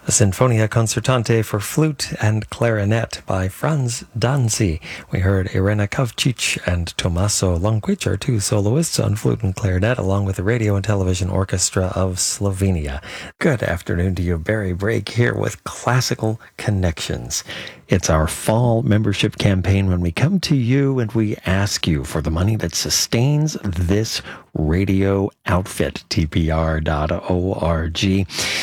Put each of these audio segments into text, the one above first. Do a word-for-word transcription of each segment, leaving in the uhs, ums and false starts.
A Sinfonia Concertante for Flute and Clarinet by Franz Danzi. We heard Irena Kavcic and Tomaso Lonkic, our two soloists on flute and clarinet, along with the Radio and Television Orchestra of Slovenia. Good afternoon to you, Barry Brake, here with Classical Connections. It's our fall membership campaign when we come to you and we ask you for the money that sustains this radio outfit, T P R dot org.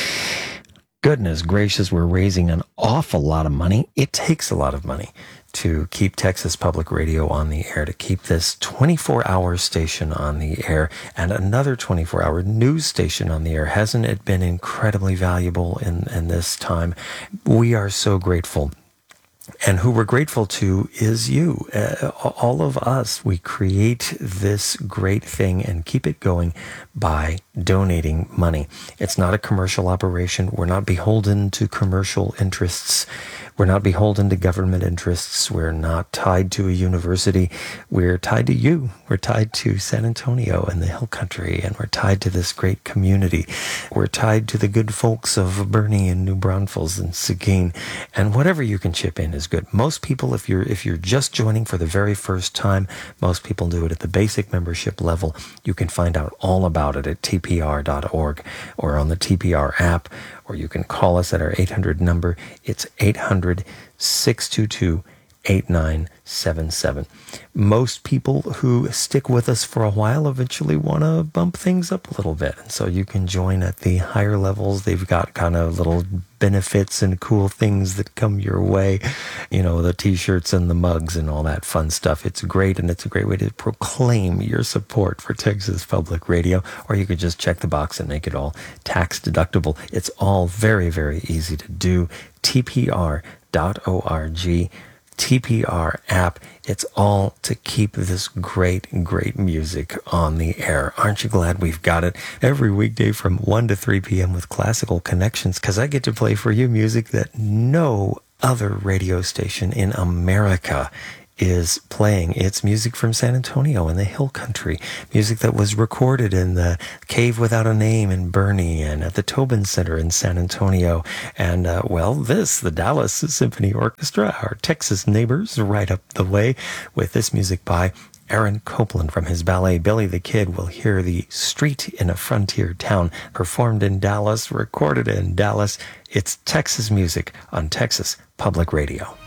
Goodness gracious, we're raising an awful lot of money. It takes a lot of money to keep Texas Public Radio on the air, to keep this twenty-four hour station on the air and another twenty-four hour news station on the air. Hasn't it been incredibly valuable in, in this time? We are so grateful. And who we're grateful to is you, uh, all of us. We create this great thing and keep it going by donating money. It's not a commercial operation. We're not beholden to commercial interests. We're not beholden to government interests. We're not tied to a university. We're tied to you. We're tied to San Antonio and the Hill Country, and we're tied to this great community. We're tied to the good folks of Bernie and New Braunfels and Seguin, and whatever you can chip in is good. Most people, if you're if you're just joining for the very first time, most people do it at the basic membership level. You can find out all about it at T P R dot org or on the T P R app, or you can call us at our eight hundred number. It's eight hundred, six two two, eight nine seven seven. Most people who stick with us for a while eventually want to bump things up a little bit. And so you can join at the higher levels. They've got kind of little benefits and cool things that come your way. You know, the t-shirts and the mugs and all that fun stuff. It's great, and it's a great way to proclaim your support for Texas Public Radio. Or you could just check the box and make it all tax deductible. It's all very, very easy to do. T P R dot org. T P R app. It's all to keep this great, great music on the air. Aren't you glad we've got it every weekday from one to three p.m. with Classical Connections? Because I get to play for you music that no other radio station in America is playing. It's music from San Antonio and the Hill Country, music that was recorded in the Cave Without a Name in Bernie and at the Tobin Center in San Antonio. And, uh, well, this, the Dallas Symphony Orchestra, our Texas neighbors right up the way, with this music by Aaron Copland from his ballet Billy the Kid. We'll hear The Street in a Frontier Town, performed in Dallas, recorded in Dallas. It's Texas music on Texas Public Radio.